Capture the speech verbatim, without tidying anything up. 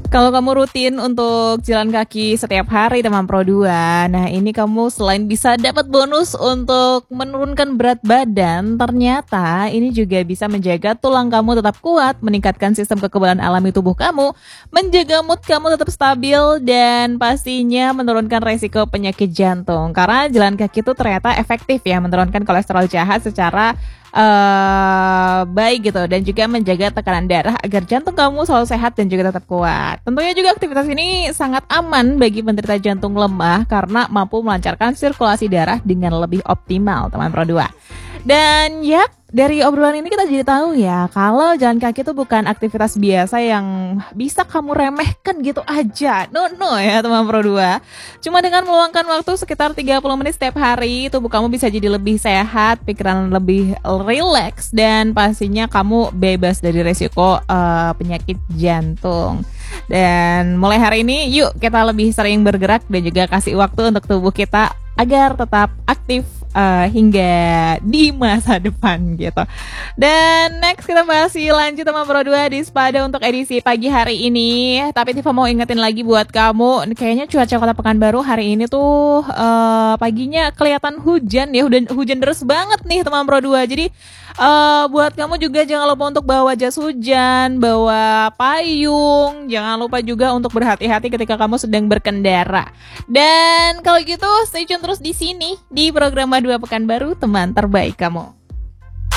Kalau kamu rutin untuk jalan kaki setiap hari teman Pro dua, nah ini kamu selain bisa dapat bonus untuk menurunkan berat badan, ternyata ini juga bisa menjaga tulang kamu tetap kuat, meningkatkan sistem kekebalan alami tubuh kamu, menjaga mood kamu tetap stabil, dan pastinya menurunkan resiko penyakit jantung. Karena jalan kaki itu ternyata efektif ya menurunkan kolesterol jahat secara Uh, baik gitu, dan juga menjaga tekanan darah agar jantung kamu selalu sehat dan juga tetap kuat. Tentunya juga aktivitas ini sangat aman bagi penderita jantung lemah karena mampu melancarkan sirkulasi darah dengan lebih optimal teman Pro dua. Dan ya, dari obrolan ini kita jadi tahu ya kalau jalan kaki itu bukan aktivitas biasa yang bisa kamu remehkan gitu aja. No no ya teman Pro dua. Cuma dengan meluangkan waktu sekitar tiga puluh menit setiap hari, tubuh kamu bisa jadi lebih sehat, pikiran lebih rileks, dan pastinya kamu bebas dari resiko uh, penyakit jantung. Dan mulai hari ini yuk kita lebih sering bergerak dan juga kasih waktu untuk tubuh kita agar tetap aktif uh, hingga di masa depan gitu. Dan next kita masih lanjut sama Pro dua di Spada untuk edisi pagi hari ini. Tapi Tifa mau ingetin lagi buat kamu, kayaknya cuaca Kota Pekanbaru hari ini tuh uh, paginya kelihatan hujan ya, hujan hujan deras banget nih teman Pro dua. Jadi uh, buat kamu juga jangan lupa untuk bawa jas hujan, bawa payung, jangan lupa juga untuk berhati-hati ketika kamu sedang berkendara. Dan kalau gitu stay tune terus di sini di program dua Pekanbaru, teman terbaik kamu.